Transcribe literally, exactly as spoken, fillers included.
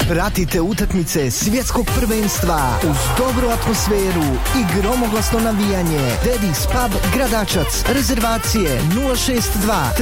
Pratite utakmice svjetskog prvenstva uz dobru atmosferu i gromoglasno navijanje. Daddy's Pub Gradačac. Rezervacije nula šest dva